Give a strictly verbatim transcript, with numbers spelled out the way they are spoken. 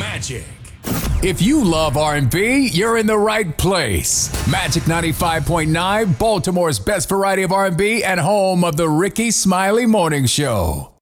Magic. If you love R and B, you're in the right place. Magic ninety-five point nine, Baltimore's best variety of R and B and home of the Ricky Smiley Morning Show.